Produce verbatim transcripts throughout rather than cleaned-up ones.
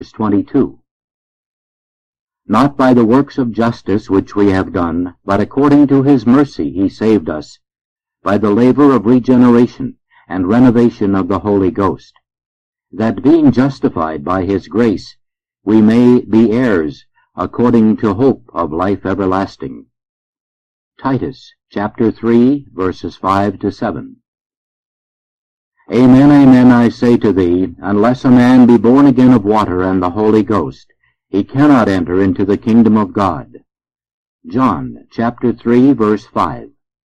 Verse twenty-two. Not by the works of justice which we have done, but according to his mercy he saved us, by the labor of regeneration and renovation of the Holy Ghost, that being justified by his grace, we may be heirs according to hope of life everlasting. Titus chapter three, verses five to seven. Amen, amen, I say to thee, unless a man be born again of water and the Holy Ghost, he cannot enter into the kingdom of God. John chapter three, verse five.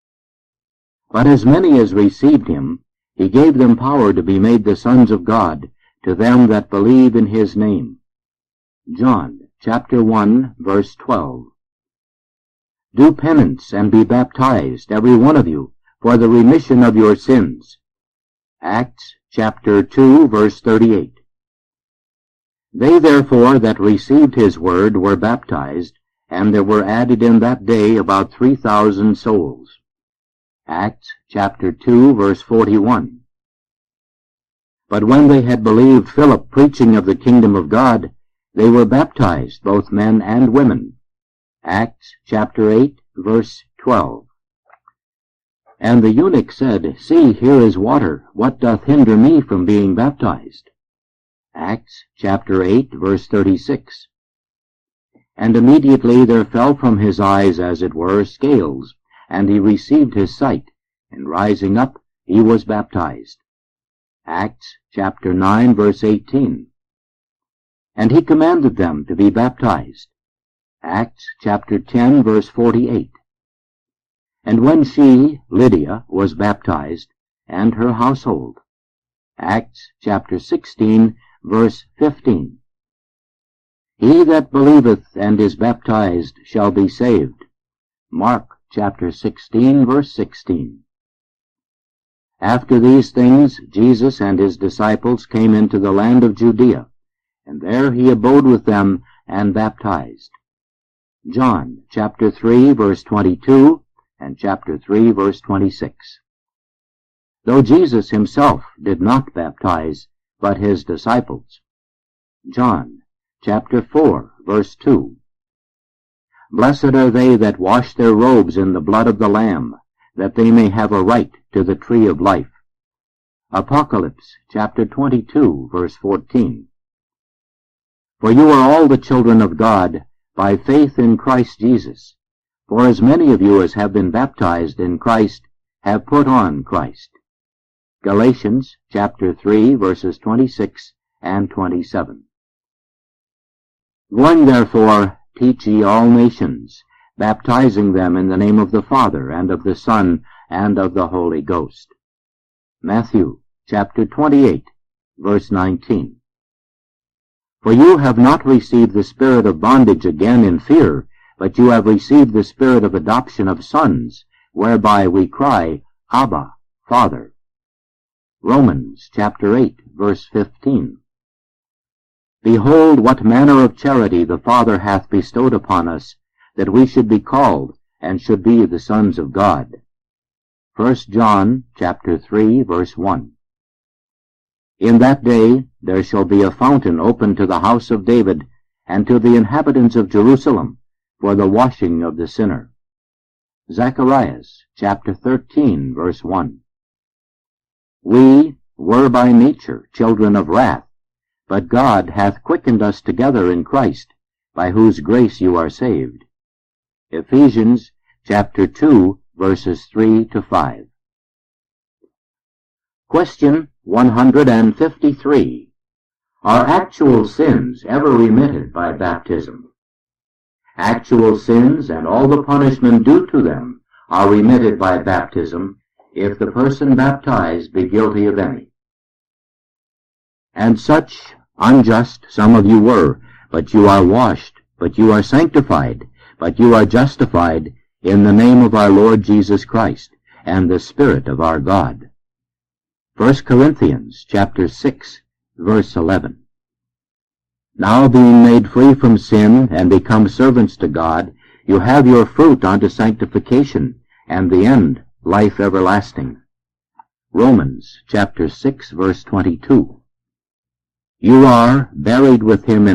But as many as received him, he gave them power to be made the sons of God, to them that believe in his name. John chapter one, verse twelve. Do penance and be baptized, every one of you, for the remission of your sins. Acts chapter two, verse thirty-eight. They therefore that received his word were baptized, and there were added in that day about three thousand souls. Acts chapter two, verse forty-one. But when they had believed Philip preaching of the kingdom of God, they were baptized, both men and women. Acts chapter eight, verse twelve. And the eunuch said, See, here is water. What doth hinder me from being baptized? Acts chapter eight, verse thirty-six. And immediately there fell from his eyes, as it were, scales, and he received his sight, and rising up, he was baptized. Acts chapter nine, verse eighteen. And he commanded them to be baptized. Acts chapter ten, verse forty-eight. And when she, Lydia, was baptized, and her household. Acts chapter sixteen, verse fifteen. He that believeth and is baptized shall be saved. Mark chapter sixteen, verse sixteen. After these things Jesus and his disciples came into the land of Judea, and there he abode with them and baptized. John chapter three, verse twenty-two, and chapter three, verse twenty-six. Though Jesus himself did not baptize, but his disciples. John chapter four, verse two. Blessed are they that wash their robes in the blood of the Lamb, that they may have a right to the tree of life. Apocalypse chapter twenty-two, verse fourteen. For you are all the children of God, by faith in Christ Jesus. For as many of you as have been baptized in Christ have put on Christ. Galatians chapter three, verses twenty-six and twenty-seven. Going therefore, teach ye all nations, baptizing them in the name of the Father, and of the Son, and of the Holy Ghost. Matthew chapter twenty-eight, verse nineteen. For you have not received the spirit of bondage again in fear, but you have received the spirit of adoption of sons, whereby we cry, Abba, Father. Romans chapter eight, verse fifteen. Behold, what manner of charity the Father hath bestowed upon us, that we should be called, and should be the sons of God. First John chapter three, verse one. In that day there shall be a fountain opened to the house of David, and to the inhabitants of Jerusalem, for the washing of the sinner. Zacharias chapter thirteen, verse one. We were by nature children of wrath, but God hath quickened us together in Christ, by whose grace you are saved. Ephesians chapter two, verses three to five. Question one hundred fifty-three. Are actual sins ever remitted by baptism? Actual sins and all the punishment due to them are remitted by baptism, if the person baptized be guilty of any. And such unjust some of you were, but you are washed, but you are sanctified, but you are justified in the name of our Lord Jesus Christ, and the Spirit of our God. First Corinthians chapter six, verse eleven. Now being made free from sin, and become servants to God, you have your fruit unto sanctification, and the end, life everlasting. Romans chapter six, verse twenty-two. You are buried with him in